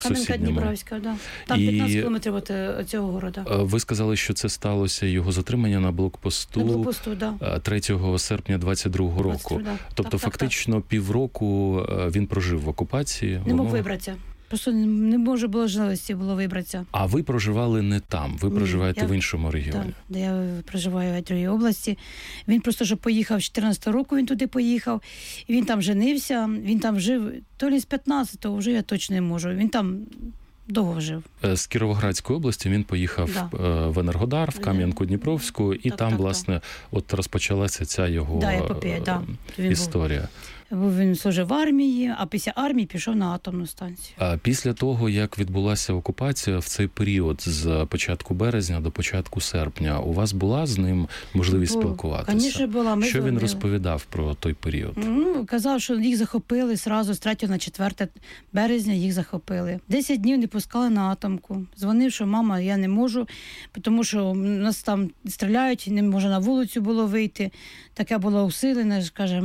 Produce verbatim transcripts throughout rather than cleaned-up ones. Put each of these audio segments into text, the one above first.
Кам'янка-Дніпровська, да. Там І... п'ятнадцять кілометрів від цього города. Ви сказали, що це сталося, його затримання на блокпосту, на блокпосту да. третього серпня двадцять другого року. двадцять, да. Тобто так, фактично так, так. півроку він прожив в окупації. Не мог Воно... вибратися. Просто не може було можливості було вибратися. А ви проживали не там, ви проживаєте я, в іншому регіоні. Так, де я проживаю в другій області. Він просто що поїхав з чотирнадцятого року, він туди поїхав. І він там женився, він там жив, то лі з п'ятнадцятого, вже я точно не можу. Він там довго жив. З Кіровоградської області він поїхав да. в Енергодар, в Кам'янку-Дніпровську, і так, там, так, власне, так. от розпочалася ця його да, епопея, да. історія. Був. Він служив в армії, а після армії пішов на атомну станцію. А після того, як відбулася окупація, в цей період з початку березня до початку серпня, у вас була з ним можливість Бу, спілкуватися? Звісно, була. Ми Що звонили. Він розповідав про той період? Ну, казав, що їх захопили зразу з третього на четверте березня, їх захопили. Десять днів не пускали на атомку. Дзвонив, що мама, я не можу, тому що нас там стріляють, не може на вулицю було вийти. Таке було усилене, каже,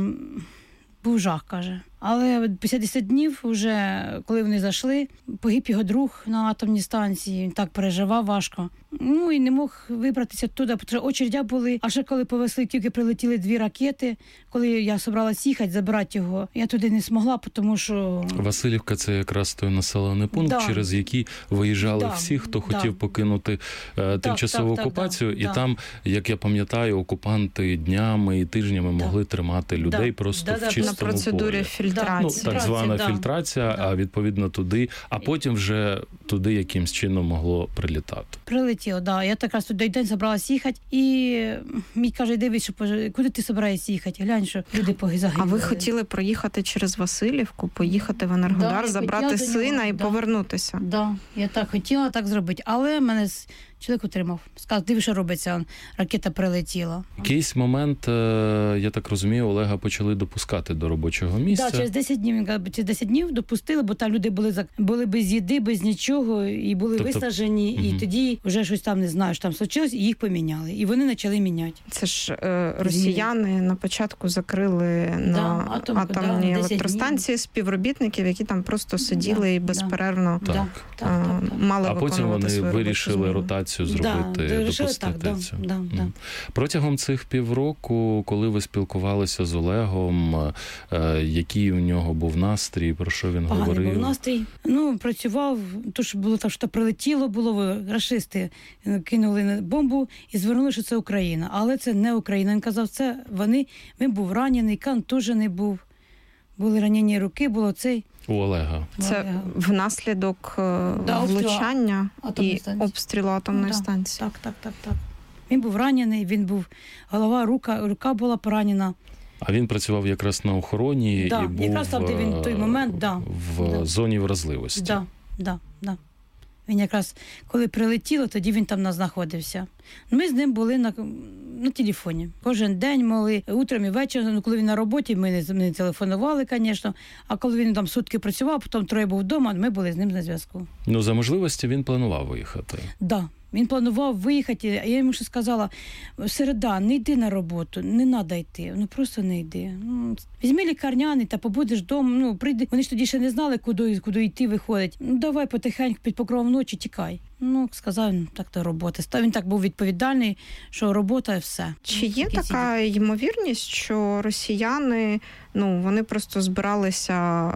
був жах, каже. Але після десяти днів, вже, коли вони зайшли, погиб його друг на атомній станції, він так переживав важко. Ну і не мог вибратися туди, тому що очередя були. А ще коли повезли, тільки прилетіли дві ракети, коли я собралась їхати, забирати його, я туди не змогла, тому що... Василівка – це якраз той населений пункт, да. через який виїжджали да. всі, хто да. хотів покинути е, тимчасову так, окупацію. так, і так. там, як я пам'ятаю, окупанти днями і тижнями да. могли тримати людей да. просто да, в да, чистому полі. На процедурі полі. фільтрації. Ну, так звана да. фільтрація, да. а відповідно туди, а потім вже туди якимсь чином могло прилітати. Прилетіло, да. Я якраз туди день забралась їхати, і мій каже, дивись, що куди ти збираєшся їхати? Глянь, що люди загинули. А ви хотіли проїхати через Василівку, поїхати в Енергодар, да, забрати сина і да. повернутися? Так, да. Я так хотіла так зробити, але мене чоловік утримав. Сказав, диви, що робиться, ракета прилетіла. Якийсь момент, я так розумію, Олега почали допускати до робочого місця. Так, да, через десять днів, через десять днів допустили, бо там люди були, були без їди, без нічого, і були тобто... висаджені, угу. і тоді вже щось там, не знаю, що там случилось, і їх поміняли. І вони почали міняти. Це ж е, росіяни на початку закрили да, на атомку, атомні да, електростанції співробітників, які там просто сиділи да, і безперервно да. так, так, а, так, мали а виконувати свою роботу. А потім вони вирішили ротацію зробити, да, допустити так, цю. Да, да, да. Протягом цих півроку, коли ви спілкувалися з Олегом, е, який у нього був настрій, про що він Поганий говорив? Був настрій. Ну, працював, то що було так, що прилетіло, було, рашисти кинули бомбу і звернули, що це Україна. Але це не Україна. Він казав, це вони, він був ранений, контужений був. Були ранені руки, було цей. У Олега. Це Олега. Внаслідок да, влучання і обстрілу атомної да. станції. Так, так, так, так. Він був ранений, він був, голова, рука, рука була поранена. А він працював якраз на охороні да, і був якраз там, де він той момент, да, в да. зоні вразливості. Да, да, да. Він якраз, коли прилетіло, тоді він там знаходився. Ми з ним були на, на телефоні. Кожен день могли, утром і вечором, ну, коли він на роботі, ми не, не телефонували, звісно, а коли він там сутки працював, потім троє був вдома, ми були з ним на зв'язку. Ну, за можливості він планував виїхати. Так. Да. Він планував виїхати, а я йому ще сказала, середа, не йди на роботу, не треба йти, ну просто не йди. Ну, візьми лікарняний та побудеш вдома, ну прийди. Вони ж тоді ще не знали, куди, куди йти, виходить. Ну давай потихеньку під покровом ночі тікай. Ну, сказав він, так то робота. Він так був відповідальний, що робота і все. Чи є Такі така сіді. ймовірність, що росіяни, ну, вони просто збиралися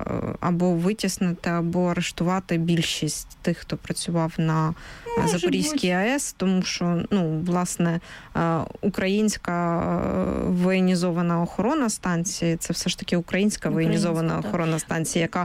або витіснити, або арештувати більшість тих, хто працював на Може Запорізькій бути. АЕС, тому що, ну, власне, українська воєнізована охорона станції, це все ж таки українська воєнізована охорона станції, яка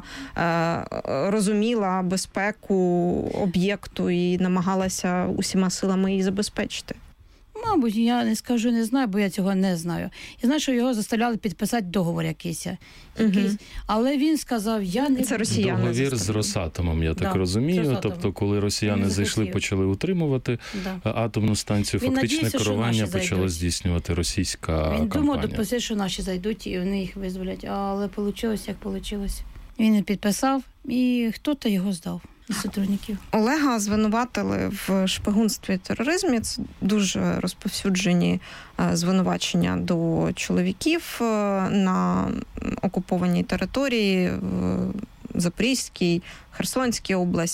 розуміла безпеку об'єкту і намагалася усіма силами її забезпечити. Мабуть, я не скажу, не знаю, бо я цього не знаю. Я знаю, що його заставляли підписати договор якийсь. якийсь. Угу. Але він сказав, я не... Це росіяни. Договір з Росатомом, я так да, розумію. Тобто, коли росіяни зайшли, почали утримувати да. атомну станцію, він фактичне надіявся, керування почала здійснювати російська він компанія. Він думав, допустим, що наші зайдуть і вони їх визволять. Але вийшло, як вийшло. Він не підписав, і хто-то його здав. Сотрудників. Олега звинуватили в шпигунстві і тероризмі. Це дуже розповсюджені звинувачення до чоловіків на окупованій території в Запорізькій, Херсонській області.